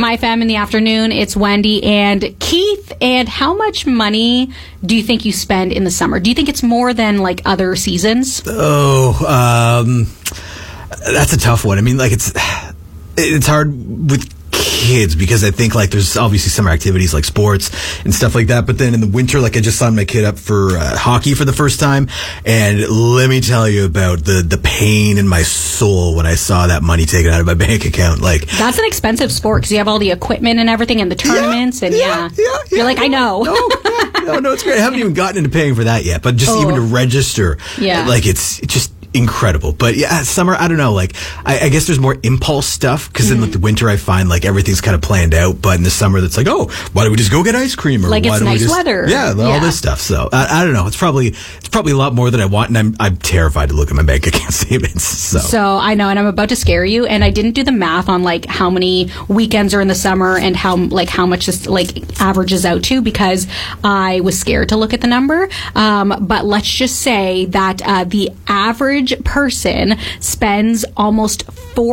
My Femme in the afternoon. It's Wendy and Keith. And how much money do you think you spend in the summer? Do you think it's more than like other seasons? That's a tough one. I mean, like it's hard with kids because I think like there's obviously summer activities like sports and stuff like that, but then in the winter, like I just signed my kid up for hockey for the first time, and let me tell you about the pain in my soul when I saw that money taken out of my bank account. Like, that's an expensive sport because you have all the equipment and everything and the tournaments you're like, I know. No, it's great. I haven't even gotten into paying for that yet, but just even to register, like it's just incredible. But yeah, summer, I don't know, like I guess there's more impulse stuff because in like the winter I find like everything's kind of planned out, but in the summer that's like, oh, why don't we just go get ice cream, or like why it's don't nice we just, weather, all this stuff. So I don't know, it's probably a lot more than I want, and I'm terrified to look at my bank account statements. So I know, and I'm about to scare you, and I didn't do the math on like how many weekends are in the summer and how much this like averages out to, because I was scared to look at the number, but let's just say that the average person spends almost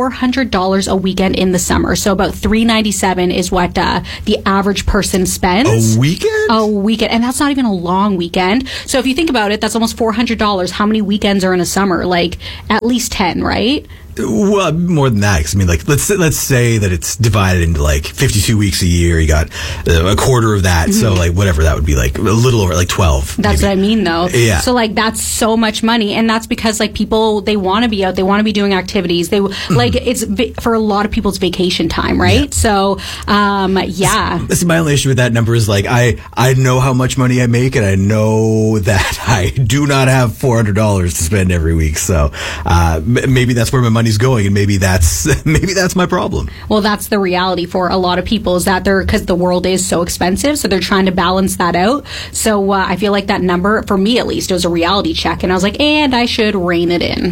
$400 a weekend in the summer. So about $397 is what the average person spends. A weekend? And that's not even a long weekend. So if you think about it, that's almost $400. How many weekends are in a summer? Like at least 10, right? Well, more than that. Because I mean, like, let's say that it's divided into like 52 weeks a year. You got a quarter of that, so like whatever that would be, like a little over like 12. That's maybe. what I mean, though. Yeah. So like that's so much money, and that's because like people, they want to be out, they want to be doing activities. They like it's for a lot of people's vacation time, right? Yeah. So This is my only issue with that number is like I know how much money I make, and I know that I do not have $400 to spend every week. So maybe that's where my money's going, and maybe that's my problem. Well, that's the reality for a lot of people, is that because the world is so expensive, so they're trying to balance that out. So I feel like that number, for me at least, it was a reality check, and I was like, and I should rein it in.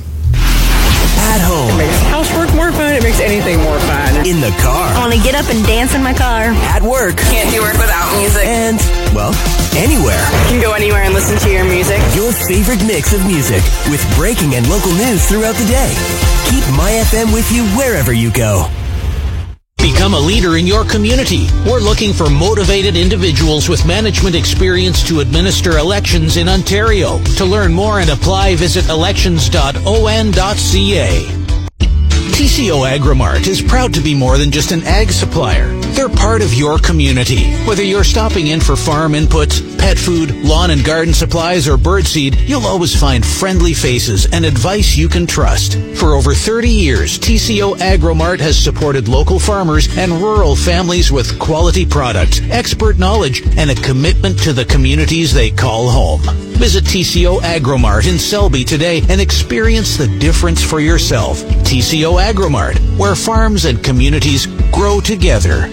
At home. It makes housework more fun. It makes anything more fun. In the car. I want to get up and dance in my car. At work. Can't do work without music. And, well, anywhere. You can go anywhere and listen to your music. Your favorite mix of music with breaking and local news throughout the day. Keep My FM with you wherever you go. Become a leader in your community. We're looking for motivated individuals with management experience to administer elections in Ontario. To learn more and apply, visit elections.on.ca. TCO Agrimart is proud to be more than just an ag supplier. They're part of your community. Whether you're stopping in for farm inputs, pet food, lawn and garden supplies, or birdseed, you'll always find friendly faces and advice you can trust. For over 30 years, TCO Agrimart has supported local farmers and rural families with quality products, expert knowledge, and a commitment to the communities they call home. Visit TCO Agrimart in Selby today and experience the difference for yourself. TCO Agrimart, where farms and communities grow together.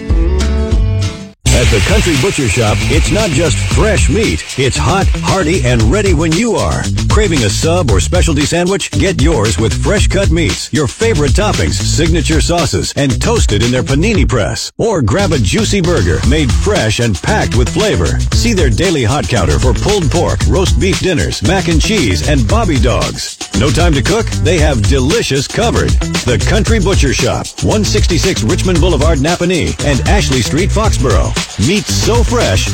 At the Country Butcher Shop, it's not just fresh meat. It's hot, hearty, and ready when you are. Craving a sub or specialty sandwich? Get yours with fresh cut meats, your favorite toppings, signature sauces, and toasted in their panini press. Or grab a juicy burger made fresh and packed with flavor. See their daily hot counter for pulled pork, roast beef dinners, mac and cheese, and bobby dogs. No time to cook? They have delicious covered. The Country Butcher Shop, 166 Richmond Boulevard, Napanee, and Ashley Street, Foxborough. Meat so fresh,